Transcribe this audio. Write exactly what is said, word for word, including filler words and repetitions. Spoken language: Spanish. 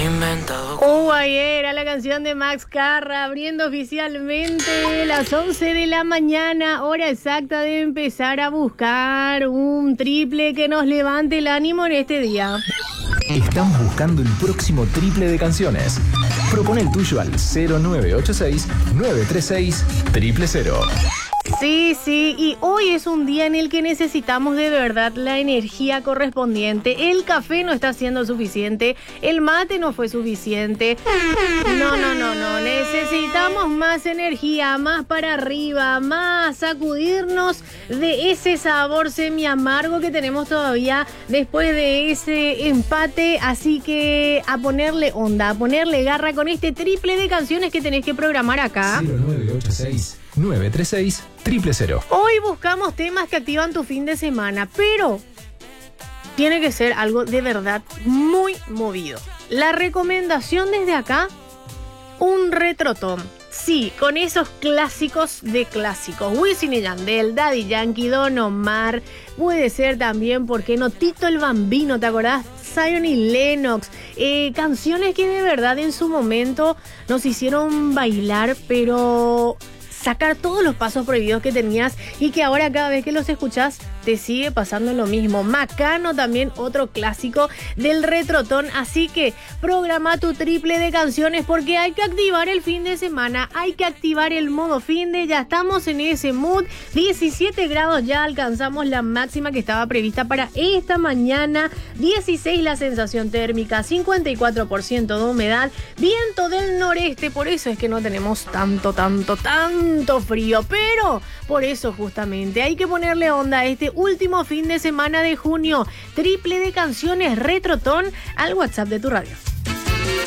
Oh, ayer era la canción de Max Carra, abriendo oficialmente las once de la mañana, hora exacta de empezar a buscar un triple que nos levante el ánimo en este día. Estamos buscando el próximo triple de canciones. Propone el tuyo al cero nueve ocho seis, nueve tres seis, cero cero cero. Sí, sí, y hoy es un día en el que necesitamos de verdad la energía correspondiente. El café no está siendo suficiente, el mate no fue suficiente. No, no, no, no, necesitamos más energía, más para arriba, más sacudirnos de ese sabor semi amargo que tenemos todavía después de ese empate. Así que a ponerle onda, a ponerle garra con este triple de canciones que tenés que programar acá. cero nueve ocho seis, nueve tres seis, cero cero cero. Hoy buscamos temas que activan tu fin de semana, pero tiene que ser algo de verdad muy movido. La recomendación desde acá, un retrotón. Sí, con esos clásicos de clásicos. Wisin y Yandel, Daddy Yankee, Don Omar. Puede ser también, ¿por qué no? Tito el Bambino, ¿te acordás? Zion y Lennox. Eh, canciones que de verdad en su momento nos hicieron bailar, pero sacar todos los pasos prohibidos que tenías y que ahora cada vez que los escuchás te sigue pasando lo mismo. Macano también, otro clásico del retrotón. Así que programa tu triple de canciones porque hay que activar el fin de semana, hay que activar el modo fin de, ya estamos en ese mood. diecisiete grados ya alcanzamos la máxima que estaba prevista para esta mañana, dieciséis la sensación térmica, cincuenta y cuatro por ciento de humedad, viento del noreste, por eso es que no tenemos tanto, tanto, tanto frío, pero por eso justamente hay que ponerle onda a este último fin de semana de junio. Triple de canciones retrotón al WhatsApp de tu radio.